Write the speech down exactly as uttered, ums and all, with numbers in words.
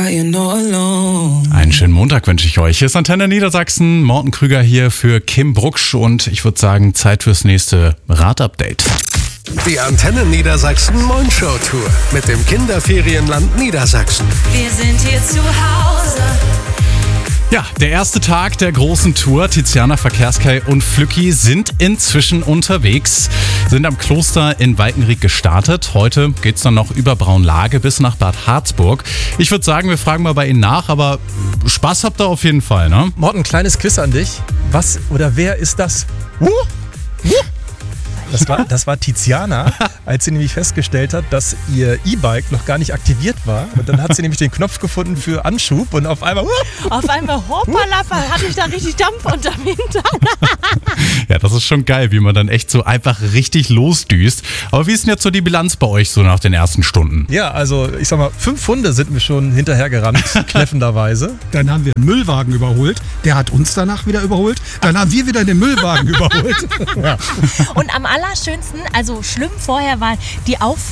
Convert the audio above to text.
why you're not alone. Einen schönen Montag wünsche ich euch. Hier ist Antenne Niedersachsen, Morten Krüger hier für Kim Brucksch und ich würde sagen, Zeit fürs nächste Radupdate. Die Antenne Niedersachsen Mornshow Tour mit dem Kinderferienland Niedersachsen. Wir sind hier zu Hause. Ja, der erste Tag der großen Tour. Tiziana, Verkehrskai und Flücki sind inzwischen unterwegs, sind am Kloster in Walkenried gestartet. Heute geht's dann noch über Braunlage bis nach Bad Harzburg. Ich würde sagen, wir fragen mal bei Ihnen nach, aber Spaß habt ihr auf jeden Fall, ne? Morten, kleines Quiz an dich. Was oder wer ist das? Uh, uh. Das war, das war Tiziana, als sie nämlich festgestellt hat, dass ihr E-Bike noch gar nicht aktiviert war. Und dann hat sie nämlich den Knopf gefunden für Anschub und auf einmal... Uh, Auf einmal, hoppalappa, hatte ich da richtig Dampf unterm Hintern. Ja, das ist schon geil, wie man dann echt so einfach richtig losdüst. Aber wie ist denn jetzt so die Bilanz bei euch so nach den ersten Stunden? Ja, also ich sag mal, fünf Hunde sind mir schon hinterhergerannt, kläffenderweise. Dann haben wir einen Müllwagen überholt. Der hat uns danach wieder überholt. Dann haben wir wieder den Müllwagen überholt. Ja. Und am allerschönsten, also schlimm vorher war die Auffahrt